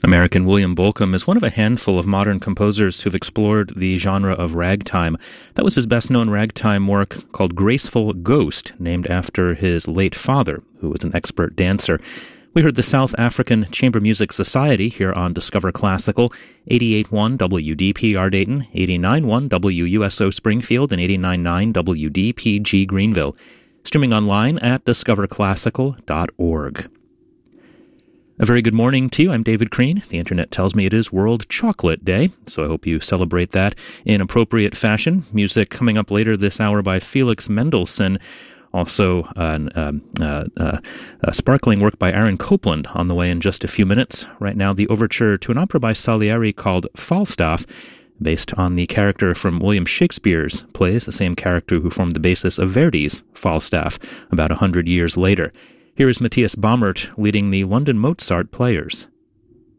American William Bolcom is one of a handful of modern composers who've explored the genre of ragtime. That was his best-known ragtime work called Graceful Ghost, named after his late father, who was an expert dancer. We heard the South African Chamber Music Society here on Discover Classical, 88.1 WDPR Dayton, 89.1 WUSO Springfield, and 89.9 WDPG Greenville. Streaming online at discoverclassical.org. A very good morning to you. I'm David Crean. The internet tells me it is World Chocolate Day, so I hope you celebrate that in appropriate fashion. Music coming up later this hour by Felix Mendelssohn. Also, sparkling work by Aaron Copland on the way in just a few minutes. Right now, the overture to an opera by Salieri called Falstaff, based on the character from William Shakespeare's plays, the same character who formed the basis of Verdi's Falstaff about 100 years later. Here is Matthias Baumert leading the London Mozart Players.